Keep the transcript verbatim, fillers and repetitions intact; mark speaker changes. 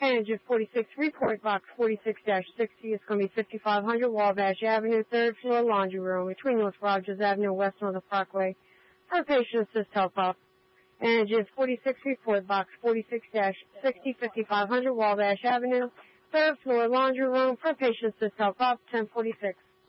Speaker 1: Manager forty-six, report box forty-six dash sixty. It's going to be fifty-five hundred Wabash Avenue, third floor laundry room between North Rogers Avenue, West North Parkway. For patient assist help up. Manager forty-six, report box forty-six dash sixty, fifty-five hundred Wabash Avenue, third floor laundry room. For patient assist help up, ten forty-six.